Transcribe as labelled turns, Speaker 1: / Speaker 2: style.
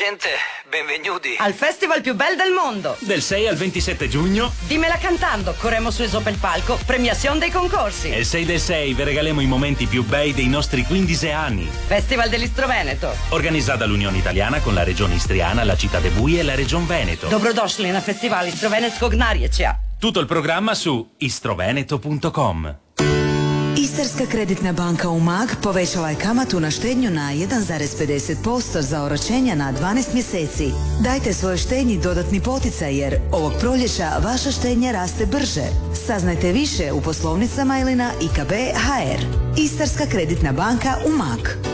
Speaker 1: gente, benvenuti
Speaker 2: al festival più bel del mondo.
Speaker 3: Del 6 al 27 giugno.
Speaker 2: Dimmela cantando, corremo su pel palco, premiazione dei concorsi.
Speaker 3: E il 6 del 6 vi regaliamo i momenti più bei dei nostri 15 anni.
Speaker 2: Festival dell'Istro Veneto.
Speaker 3: Organizzata dall'Unione Italiana con la Regione Istriana, la Città de Bui e la Regione Veneto.
Speaker 2: Dobrodošli na festival Istrovenetskog narječja.
Speaker 3: Tutto il programma su istroveneto.com.
Speaker 4: Istarska kreditna banka Umag povećala je kamatu na štednju na 1,50% za oročenja na 12 mjeseci. Dajte svojoj štednji dodatni poticaj jer ovog proljeća vaša štednja raste brže. Saznajte više u poslovnicama ili na IKB HR. Istarska kreditna banka Umag.